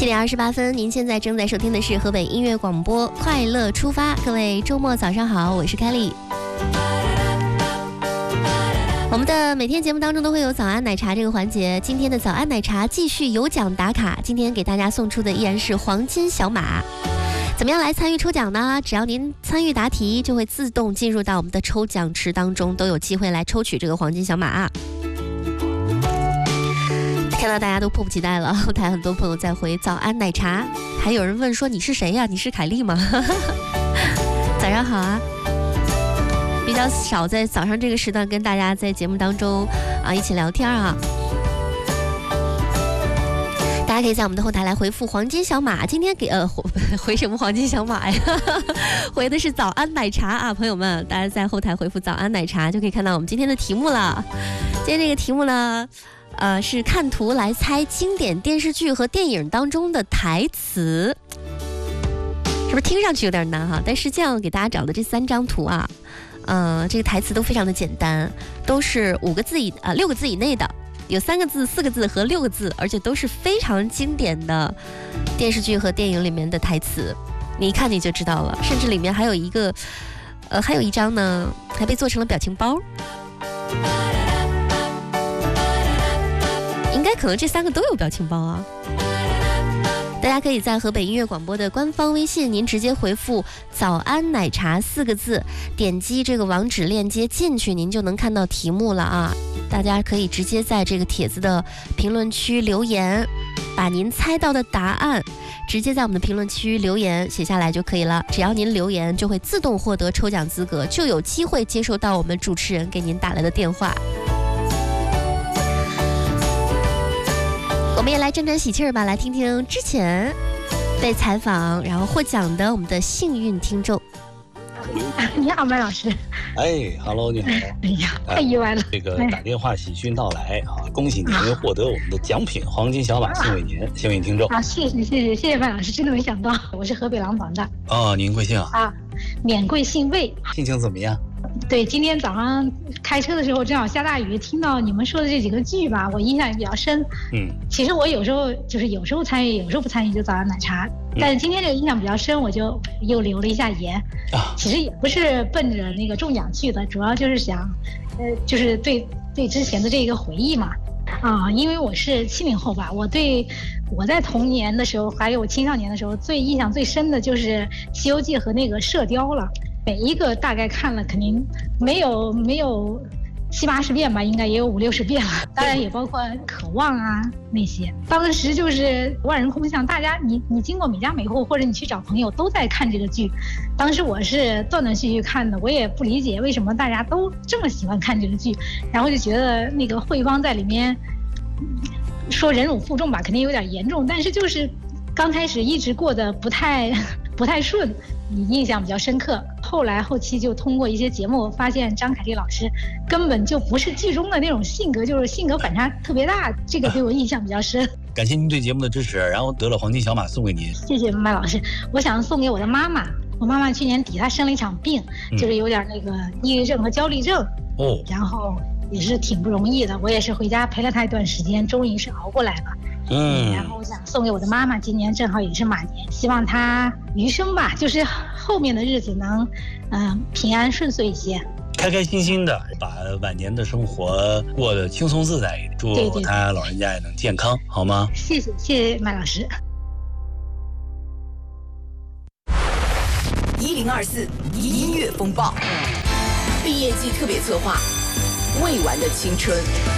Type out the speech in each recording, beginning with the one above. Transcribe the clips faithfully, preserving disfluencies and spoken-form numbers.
七点二十八分，您现在正在收听的是河北音乐广播《快乐出发》。各位周末早上好，我是凯丽。我们的每天节目当中都会有早安奶茶这个环节，今天的早安奶茶继续有奖打卡，今天给大家送出的依然是黄金小马。怎么样来参与抽奖呢？只要您参与答题，就会自动进入到我们的抽奖池当中，都有机会来抽取这个黄金小马啊。看到大家都迫不及待了，后台很多朋友在回早安奶茶，还有人问说你是谁呀、啊？你是凯丽吗？早上好啊！比较少在早上这个时段跟大家在节目当中啊一起聊天啊。大家可以在我们的后台来回复黄金小马，今天给呃回什么黄金小马呀？回的是早安奶茶啊，朋友们，大家在后台回复早安奶茶就可以看到我们今天的题目了。今天这个题目呢？呃，是看图来猜经典电视剧和电影当中的台词，是不是听上去有点难哈？但实际上给大家找的这三张图啊，呃，这个台词都非常的简单，都是五个字以啊、呃、六个字以内的，有三个字、四个字和六个字，而且都是非常经典的电视剧和电影里面的台词，你一看你就知道了。甚至里面还有一个，呃，还有一张呢，还被做成了表情包。应该可能这三个都有表情包啊！大家可以在河北音乐广播的官方微信，您直接回复“早安奶茶”四个字，点击这个网址链接进去，您就能看到题目了啊！大家可以直接在这个帖子的评论区留言，把您猜到的答案直接在我们的评论区留言写下来就可以了。只要您留言，就会自动获得抽奖资格，就有机会接收到我们主持人给您打来的电话。我们也来沾沾喜气儿吧，来听听之前被采访然后获奖的我们的幸运听众。 你好，麦老师。 哎 ，Hello， 你好。 哎呀，太意外了。 这个打电话喜讯到来啊！恭喜您获得我们的奖品黄金小马送给您，幸运听众。 啊，谢谢谢谢谢谢麦老师，真的没想到，我是河北廊坊的。 哦，您贵姓啊？ 啊，免贵姓魏。 心情怎么样？ 对，今天早上开车的时候正好下大雨，听到你们说的这几个剧吧，我印象也比较深。嗯，其实我有时候就是有时候参与，有时候不参与，就早上奶茶。嗯、但是今天这个印象比较深，我就又留了一下言。啊，其实也不是奔着那个中奖去的，主要就是想，呃，就是对对之前的这个回忆嘛。啊，因为我是七零后吧，我对我在童年的时候，还有青少年的时候，最印象最深的就是《西游记》和那个《射雕》了。每一个大概看了，肯定没有没有七八十遍吧，应该也有五六十遍了。当然也包括《渴望》啊那些。当时就是万人空巷，大家你你经过每家每户，或者你去找朋友都在看这个剧。当时我是断断续续看的，我也不理解为什么大家都这么喜欢看这个剧，然后就觉得那个慧芳在里面说忍辱负重吧，肯定有点严重，但是就是刚开始一直过得不太不太顺，你印象比较深刻。后来后期就通过一些节目发现张凯丽老师根本就不是剧中的那种性格，就是性格反差特别大，这个对我印象比较深。 感谢您对节目的支持，然后得了黄金小马送给您。 谢谢麦老师，我想送给我的妈妈。我妈妈去年底她生了一场病，嗯、就是有点那个抑郁症和焦虑症哦，然后也是挺不容易的。我也是回家陪了她一段时间，终于是熬过来了。嗯，然后我想送给我的妈妈，今年正好也是马年，希望她余生吧，就是后面的日子能，嗯、呃，平安顺遂一些， 开开心心的把晚年的生活过得轻松自在一点。祝她老人家也能健康，好吗？ 谢谢，谢谢麦老师。 一零二四音乐风暴，毕业季特别策划，未完的青春。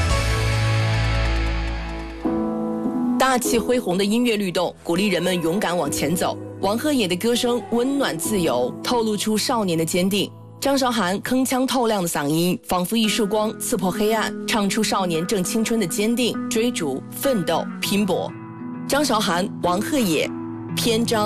大气恢宏的音乐律动，鼓励人们勇敢往前走。王鹤野的歌声温暖自由，透露出少年的坚定。张韶涵铿锵透亮的嗓音，仿佛一束光刺破黑暗，唱出少年正青春的坚定、追逐、奋斗、拼搏。张韶涵、王鹤野，篇章。